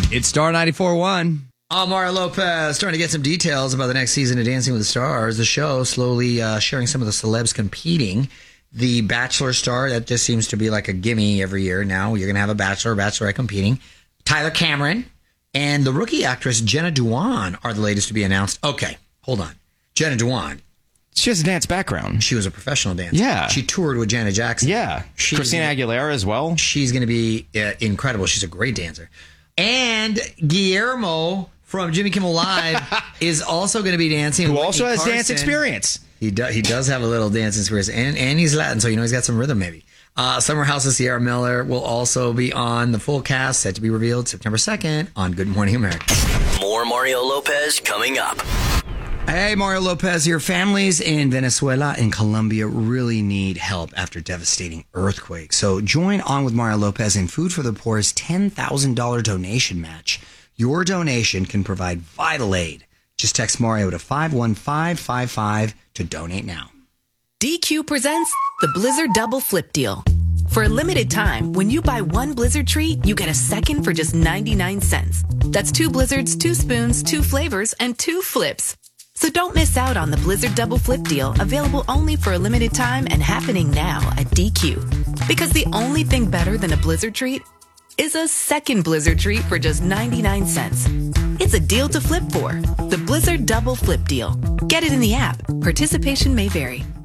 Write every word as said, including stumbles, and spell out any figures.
It's Star ninety-four point one. I'm Mario Lopez, starting to get some details about the next season of Dancing with the Stars. The show slowly uh, sharing some of the celebs competing. The Bachelor star, that just seems to be like a gimme every year now. You're going to have a Bachelor or Bachelorette competing. Tyler Cameron and the rookie actress Jenna Dewan are the latest to be announced. Okay, hold on. Jenna Dewan. She has a dance background. She was a professional dancer. Yeah. She toured with Janet Jackson. Yeah. She's Christina Aguilera as well. She's going to be uh, incredible. She's a great dancer. And Guillermo from Jimmy Kimmel Live is also going to be dancing. Who with also Whitney has Carson. dance experience. He, do, he does have a little dance experience. And, and he's Latin, so you know he's got some rhythm maybe. Uh, Summer House of Sierra Miller will also be on. The full cast set to be revealed September second on Good Morning America. More Mario Lopez coming up. Hey, Mario Lopez here. Families in Venezuela and Colombia really need help after devastating earthquake. So join on with Mario Lopez in Food for the Poor's ten thousand dollars donation match. Your donation can provide vital aid. Just text Mario to five one five five five to donate now. D Q presents the Blizzard Double Flip Deal. For a limited time, when you buy one Blizzard treat, you get a second for just ninety-nine cents. That's two Blizzards, two spoons, two flavors, and two flips. So don't miss out on the Blizzard Double Flip Deal, available only for a limited time and happening now at D Q. Because the only thing better than a Blizzard treat is a second Blizzard treat for just ninety-nine cents. It's a deal to flip for. The Blizzard Double Flip Deal. Get it in the app. Participation may vary.